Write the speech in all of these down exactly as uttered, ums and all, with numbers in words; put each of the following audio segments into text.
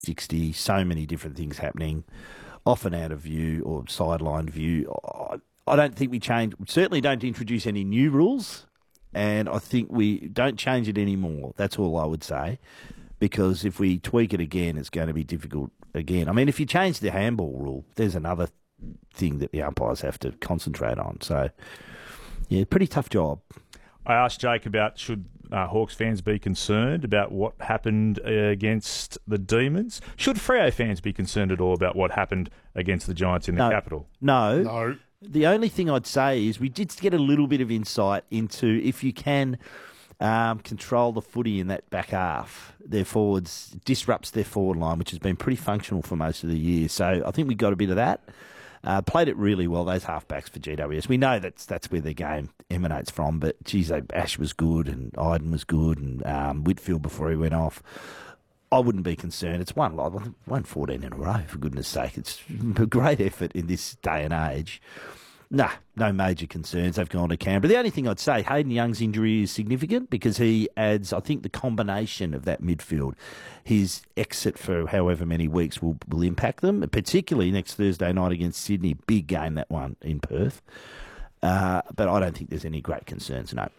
sixty, so many different things happening, often out of view or sideline view. I, I don't think we change, certainly don't introduce any new rules, and I think we don't change it anymore. That's all I would say, because if we tweak it again, it's going to be difficult again. I mean, if you change the handball rule, there's another thing that the umpires have to concentrate on. So, yeah, pretty tough job. I asked Jake about should uh, Hawks fans be concerned about what happened uh, against the Demons. Should Freo fans be concerned at all about what happened against the Giants in the no, capital? No. No. The only thing I'd say is we did get a little bit of insight into if you can um, control the footy in that back half, their forwards, disrupts their forward line, which has been pretty functional for most of the year. So I think we got a bit of that. Uh, played it really well, those halfbacks for G W S. We know that's that's where their game emanates from, but, geez, Ash was good and Iden was good and um, Whitfield before he went off. I wouldn't be concerned. It's one, one fourteen in a row, for goodness sake. It's a great effort in this day and age. Nah, no major concerns. They've gone to Canberra. The only thing I'd say, Hayden Young's injury is significant because he adds, I think, the combination of that midfield. His exit for however many weeks will, will impact them, particularly next Thursday night against Sydney. Big game, that one, in Perth. Uh, but I don't think there's any great concerns, no.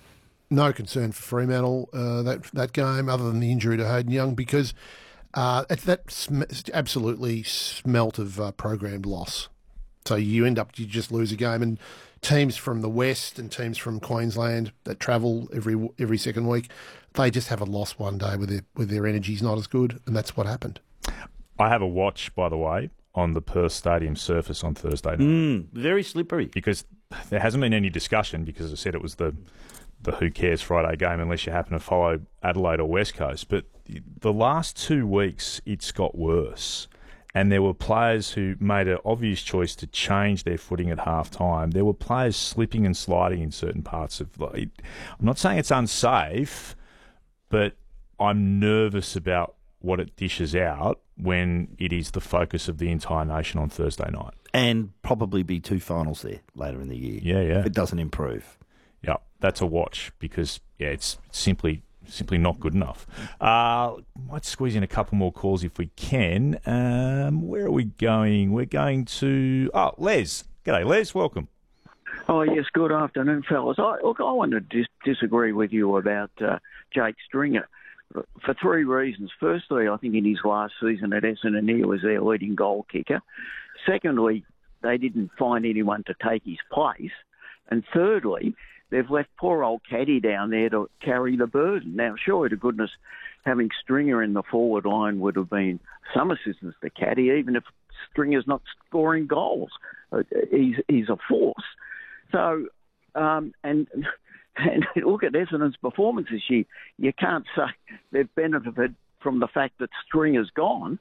No concern for Fremantle, uh, that that game, other than the injury to Hayden Young, because uh, that sm- absolutely smelt of uh, programmed loss. So you end up, you just lose a game, and teams from the West and teams from Queensland that travel every every second week, they just have a loss one day where their, where their energy's not as good, and that's what happened. I have a watch, by the way, on the Perth Stadium surface on Thursday night. Mm, very slippery. Because there hasn't been any discussion, because I said it was the, the Who Cares Friday game unless you happen to follow Adelaide or West Coast. But the last two weeks, it's got worse. And there were players who made an obvious choice to change their footing at half-time. There were players slipping and sliding in certain parts of... Like, I'm not saying it's unsafe, but I'm nervous about what it dishes out when it is the focus of the entire nation on Thursday night. And probably be two finals there later in the year. Yeah, yeah. If it doesn't improve. Yeah, that's a watch because, yeah, it's simply... Simply not good enough. Uh, might squeeze in a couple more calls if we can. Um, where are we going? We're going to... Oh, Les. G'day, Les. Welcome. Oh, yes. Good afternoon, fellas. I, look, I want to dis- disagree with you about uh, Jake Stringer for three reasons. Firstly, I think in his last season at Essendon, he was their leading goal kicker. Secondly, they didn't find anyone to take his place. And thirdly, they've left poor old Caddy down there to carry the burden. Now, sure, to goodness, having Stringer in the forward line would have been some assistance to Caddy, even if Stringer's not scoring goals. He's, he's a force. So, um, and, and look at Essendon's performance this year. You can't say they've benefited from the fact that Stringer's gone.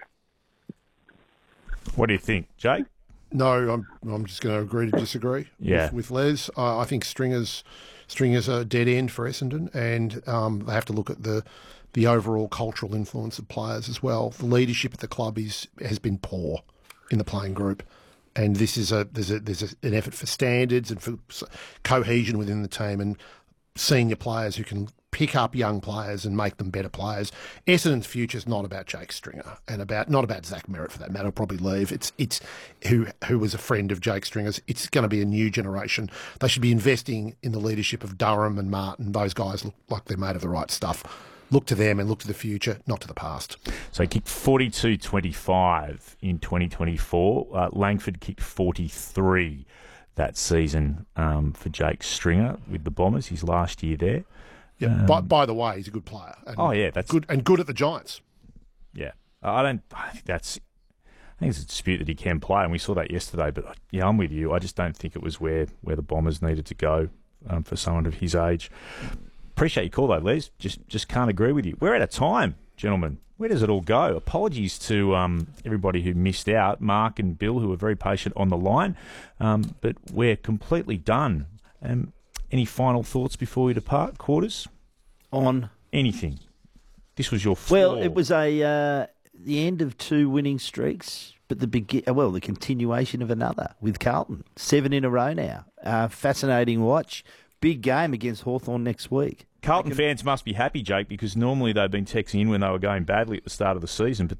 What do you think, Jake? No, I'm I'm just going to agree to disagree yeah. with, with Les. Uh, I think Stringer's Stringer's a dead end for Essendon, and um, they have to look at the the overall cultural influence of players as well. The leadership at the club is has been poor in the playing group, and this is a there's a there's a, an effort for standards and for cohesion within the team and senior players who can pick up young players and make them better players. Essendon's future is not about Jake Stringer and about not about Zach Merritt for that matter. He'll probably leave. It's it's who who was a friend of Jake Stringer's. It's going to be a new generation. They should be investing in the leadership of Durham and Martin. Those guys look like they're made of the right stuff. Look to them and look to the future, not to the past. So he kicked forty-two twenty-five in twenty twenty-four. Uh, Langford kicked forty-three that season um, for Jake Stringer with the Bombers, his last year there. Yeah. Um, by, by the way, he's a good player. And oh yeah, that's good and good at the Giants. Yeah, I don't. I think that's. I think it's a dispute that he can play, and we saw that yesterday. But yeah, I'm with you. I just don't think it was where, where the Bombers needed to go um, for someone of his age. Appreciate your call though, Les. Just just can't agree with you. We're out of time, gentlemen. Where does it all go? Apologies to um, everybody who missed out, Mark and Bill, who were very patient on the line. Um, but we're completely done. Um, Any final thoughts before we depart, Quarters? On anything? This was your floor. Well, it was a uh, the end of two winning streaks, but the begi- well, the continuation of another with Carlton. Seven in a row now. Uh, fascinating watch. Big game against Hawthorn next week. Carlton fans must be happy, Jake, because normally they've been texting in when they were going badly at the start of the season, but